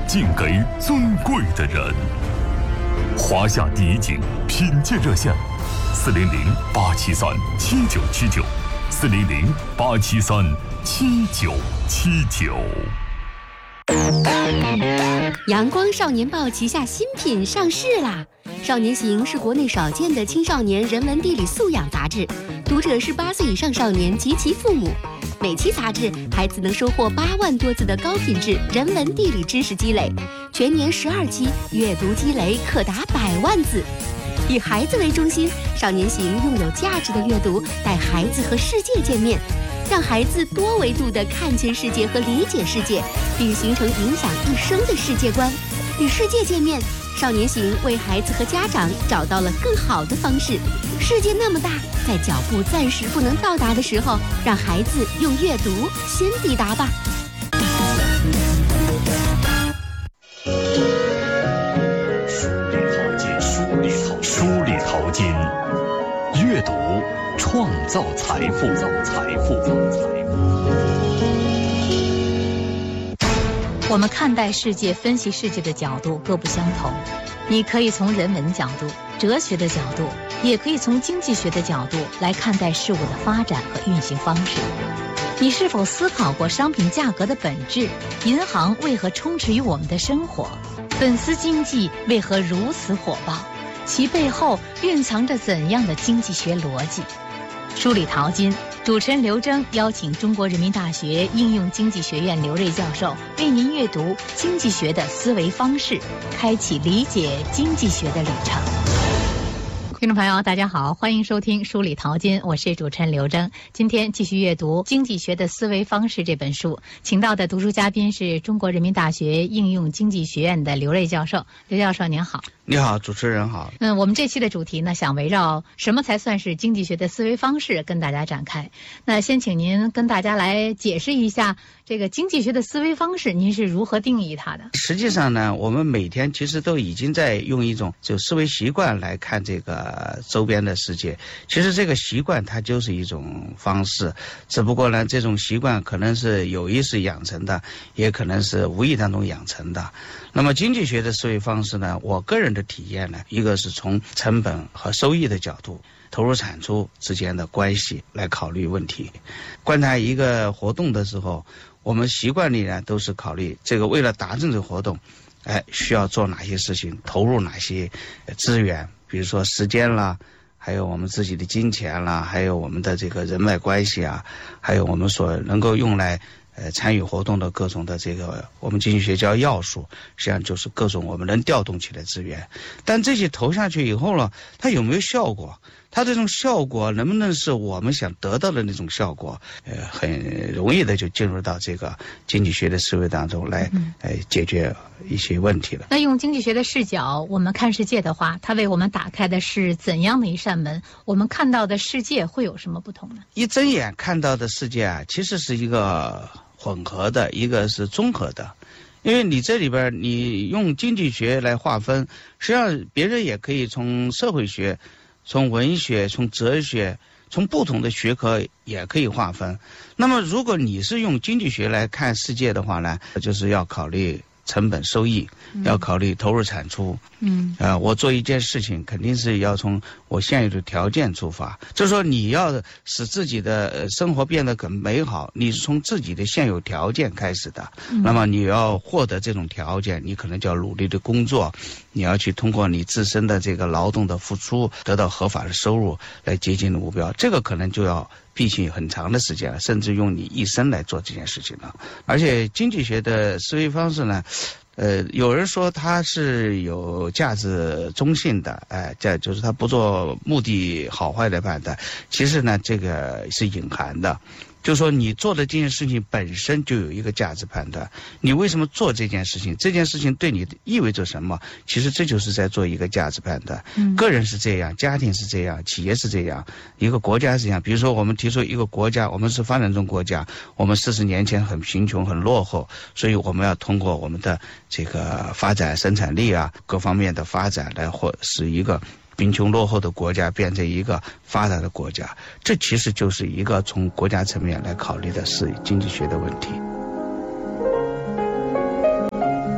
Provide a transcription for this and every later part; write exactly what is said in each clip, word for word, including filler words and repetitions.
敬给尊贵的人。华夏第一景品鉴热线：四零零八七三七九七九，四零零八七三七九七九。 阳光少年报旗下新品上市啦！少年行是国内少见的青少年人文地理素养杂志，读者是八岁以上少年及其父母。每期杂志，孩子能收获八万多字的高品质人文地理知识积累，全年十二期，阅读积累可达百万字。以孩子为中心，少年行用有价值的阅读带孩子和世界见面，让孩子多维度地看见世界和理解世界，并形成影响一生的世界观。与世界见面，少年行为孩子和家长找到了更好的方式。世界那么大，在脚步暂时不能到达的时候，让孩子用阅读先抵达吧。 梳理淘金，梳理淘梳理淘金，阅读创造财富，造财富，造财富。 我们看待世界、分析世界的角度各不相同。你可以从人文角度、哲学的角度，也可以从经济学的角度来看待事物的发展和运行方式。你是否思考过商品价格的本质？银行为何充斥于我们的生活？粉丝经济为何如此火爆？其背后蕴藏着怎样的经济学逻辑？梳理淘金，主持人刘征邀请中国人民大学应用经济学院刘瑞教授为您阅读经济学的思维方式，开启理解经济学的旅程。听众朋友大家好，欢迎收听梳理淘金，我是主持人刘征。今天继续阅读《经济学的思维方式》这本书，请到的读书嘉宾是中国人民大学应用经济学院的刘瑞教授。刘教授您好。 你好，主持人好。 嗯，我们这期的主题呢，想围绕什么才算是经济学的思维方式跟大家展开。那先请您跟大家来解释一下这个经济学的思维方式，您是如何定义它的？ 实际上呢，我们每天其实都已经在用一种就思维习惯来看这个周边的世界。其实这个习惯它就是一种方式，只不过呢，这种习惯可能是有意识养成的，也可能是无意当中养成的。那么经济学的思维方式呢，我个人的体验呢，一个是从成本和收益的角度，投入产出之间的关系来考虑问题。观察一个活动的时候，我们习惯里呢都是考虑这个为了达成这个活动，哎，需要做哪些事情，投入哪些资源，比如说时间啦，还有我们自己的金钱啦，还有我们的这个人脉关系啊，还有我们所能够用来呃，参与活动的各种的这个，我们经济学叫要素，实际上就是各种我们能调动起来资源。但这些投下去以后呢，它有没有效果？它这种效果能不能是我们想得到的那种效果？呃，很容易的就进入到这个经济学的思维当中来，呃，解决一些问题了。 那用经济学的视角，我们看世界的话，它为我们打开的是怎样的一扇门？我们看到的世界会有什么不同呢？ 一睁眼看到的世界啊，其实是一个混合的，一个是综合的。因为你这里边你用经济学来划分，实际上别人也可以从社会学、从文学、从哲学、从不同的学科也可以划分。那么如果你是用经济学来看世界的话呢，就是要考虑成本收益，要考虑投入产出。嗯，呃，我做一件事情肯定是要从我现有的条件出发，就是说你要使自己的生活变得更美好，你是从自己的现有条件开始的。嗯，那么你要获得这种条件，你可能就要努力的工作，你要去通过你自身的这个劳动的付出，得到合法的收入来接近的目标。这个可能就要毕竟很长的时间了，甚至用你一生来做这件事情了。而且经济学的思维方式呢，呃，有人说它是有价值中性的，哎，这就是它不做目的好坏的判断。其实呢，这个是隐含的。就说你做的这件事情本身就有一个价值判断，你为什么做这件事情，这件事情对你意味着什么，其实这就是在做一个价值判断。嗯，个人是这样，家庭是这样，企业是这样，一个国家是这样。比如说我们提出一个国家，我们是发展中国家，我们四十年前很贫穷很落后，所以我们要通过我们的这个发展生产力啊各方面的发展来或使一个贫穷落后的国家变成一个发达的国家，这其实就是一个从国家层面来考虑的是经济学的问题。 当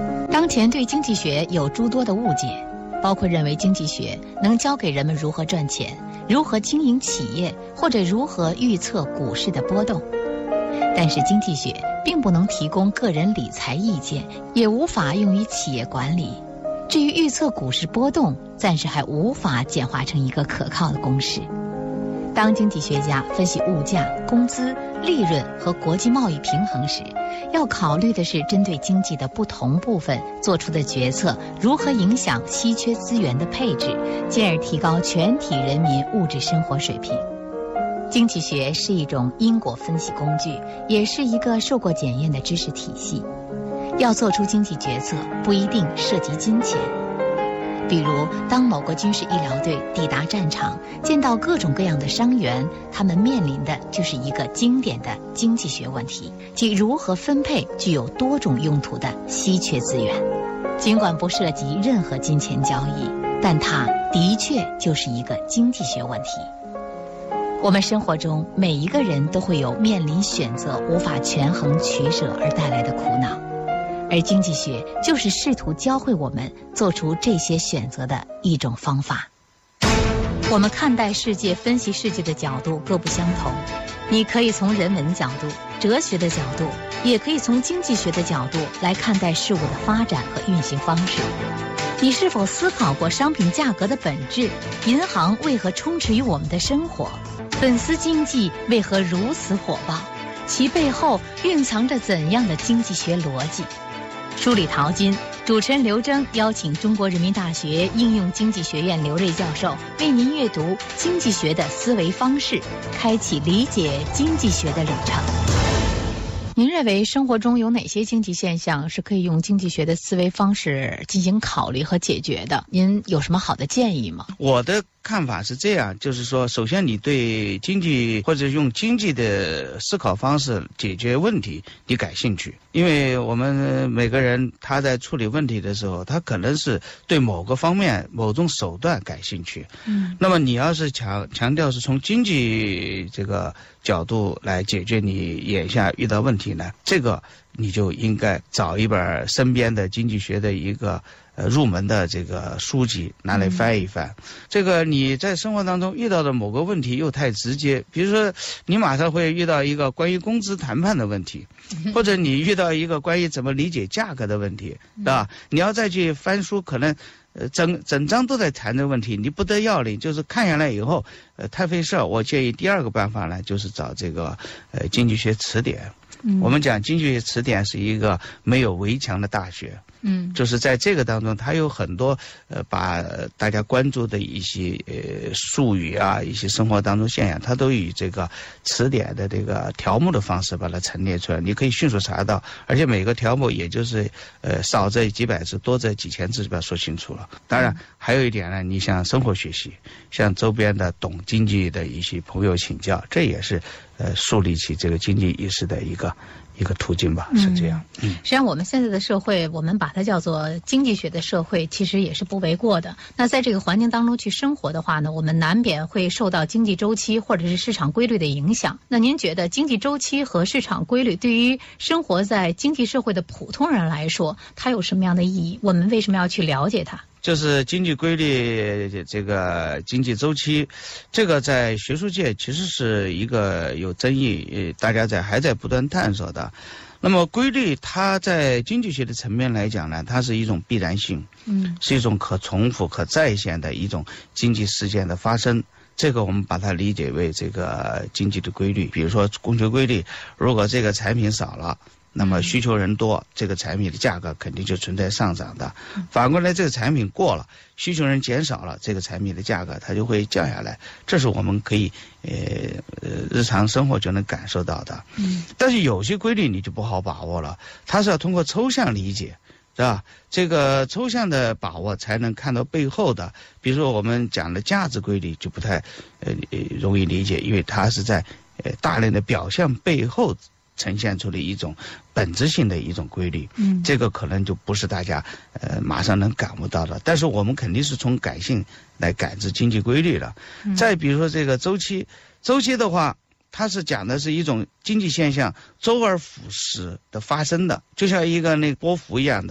当前对经济学有诸多的误解，包括认为经济学能教给人们如何赚钱、如何经营企业，或者如何预测股市的波动。但是经济学并不能提供个人理财意见，也无法用于企业管理。至于预测股市波动，暂时还无法简化成一个可靠的公式。当经济学家分析物价、工资、利润和国际贸易平衡时，要考虑的是针对经济的不同部分做出的决策如何影响稀缺资源的配置，进而提高全体人民物质生活水平。经济学是一种因果分析工具，也是一个受过检验的知识体系。要做出经济决策，不一定涉及金钱。比如，当某个军事医疗队抵达战场，见到各种各样的伤员，他们面临的就是一个经典的经济学问题，即如何分配具有多种用途的稀缺资源。尽管不涉及任何金钱交易，但它的确就是一个经济学问题。我们生活中每一个人都会有面临选择无法权衡取舍而带来的苦恼，而经济学就是试图教会我们做出这些选择的一种方法。我们看待世界、分析世界的角度各不相同，你可以从人文角度、哲学的角度，也可以从经济学的角度来看待事物的发展和运行方式。你是否思考过商品价格的本质？银行为何充斥于我们的生活？粉丝经济为何如此火爆？其背后蕴藏着怎样的经济学逻辑？梳理淘金，主持人刘征邀请中国人民大学应用经济学院刘瑞教授为您阅读经济学的思维方式，开启理解经济学的旅程。您认为生活中有哪些经济现象是可以用经济学的思维方式进行考虑和解决的？您有什么好的建议吗？ 我的看法是这样，就是说，首先你对经济或者用经济的思考方式解决问题你感兴趣，因为我们每个人他在处理问题的时候，他可能是对某个方面某种手段感兴趣。嗯，那么你要是强强调是从经济这个角度来解决你眼下遇到问题呢，这个你就应该找一本身边的经济学的一个呃入门的这个书籍拿来翻一翻。嗯、这个你在生活当中遇到的某个问题又太直接，比如说你马上会遇到一个关于工资谈判的问题，或者你遇到一个关于怎么理解价格的问题，对吧？你要再去翻书，可能呃整整章都在谈这个问题，你不得要领，就是看下来以后呃太费事儿。我建议第二个办法呢，就是找这个呃经济学词典。嗯、我们讲经济学词典是一个没有围墙的大学。嗯，就是在这个当中，它有很多呃，把大家关注的一些呃术语啊，一些生活当中现象，它都以这个词典的这个条目的方式把它陈列出来，你可以迅速查到，而且每个条目也就是呃少则几百字，多则几千字就把它说清楚了。当然还有一点呢，你像生活学习，向周边的懂经济的一些朋友请教，这也是呃树立起这个经济意识的一个一个途径吧，是这样。嗯， 实际上我们现在的社会，我们把它叫做经济学的社会，其实也是不为过的。那在这个环境当中去生活的话呢，我们难免会受到经济周期或者是市场规律的影响。那您觉得经济周期和市场规律对于生活在经济社会的普通人来说，它有什么样的意义？我们为什么要去了解它？ 就是经济规律，这个经济周期，这个在学术界其实是一个有争议，大家在还在不断探索的。那么规律它在经济学的层面来讲呢，它是一种必然性，嗯，是一种可重复可再现的一种经济事件的发生。这个我们把它理解为这个经济的规律。比如说供求规律，如果这个产品少了，那么需求人多，这个产品的价格肯定就存在上涨的。反过来，这个产品过了，需求人减少了，这个产品的价格它就会降下来。这是我们可以呃呃日常生活就能感受到的。嗯，但是有些规律你就不好把握了，它是要通过抽象理解，是吧？这个抽象的把握才能看到背后的。比如说我们讲的价值规律就不太呃容易理解，因为它是在呃大量的表象背后呈现出了一种本质性的一种规律，嗯，这个可能就不是大家呃马上能感悟到的，但是我们肯定是从感性来感知经济规律了。嗯、再比如说这个周期，周期的话，它是讲的是一种经济现象周而复始的发生的，就像一个那个波幅一样的。